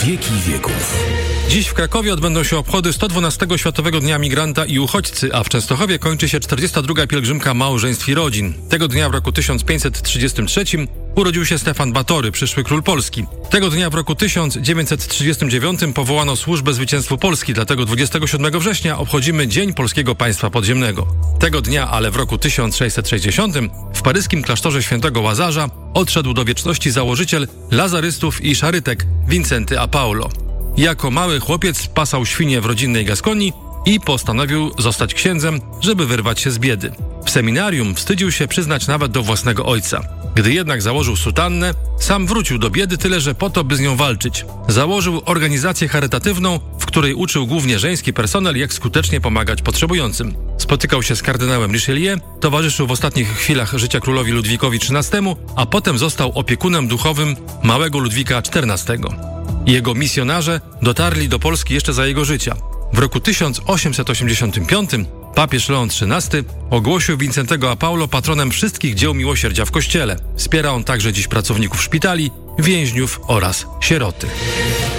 wieki wieków. Dziś w Krakowie odbędą się obchody 112 Światowego Dnia Migranta i Uchodźcy, a w Częstochowie kończy się 42. pielgrzymka małżeństw i rodzin. Tego dnia w roku 1533 urodził się Stefan Batory, przyszły król Polski. Tego dnia w roku 1939 powołano Służbę Zwycięstwu Polski, dlatego 27 września obchodzimy Dzień Polskiego Państwa Podziemnego. Tego dnia, ale w roku 1660 w paryskim klasztorze świętego Łazarza odszedł do wieczności założyciel lazarystów i szarytek Wincenty a Paulo. Jako mały chłopiec pasał świnie w rodzinnej Gaskonii i postanowił zostać księdzem, żeby wyrwać się z biedy. W seminarium wstydził się przyznać nawet do własnego ojca. Gdy jednak założył sutannę, sam wrócił do biedy, tyle że po to, by z nią walczyć. Założył organizację charytatywną, w której uczył głównie żeński personel, jak skutecznie pomagać potrzebującym. Spotykał się z kardynałem Richelieu, towarzyszył w ostatnich chwilach życia królowi Ludwikowi XIII, a potem został opiekunem duchowym małego Ludwika XIV. Jego misjonarze dotarli do Polski jeszcze za jego życia. W roku 1885 papież Leon XIII ogłosił Wincentego a Paulo patronem wszystkich dzieł miłosierdzia w Kościele. Wspiera on także dziś pracowników szpitali, więźniów oraz sieroty.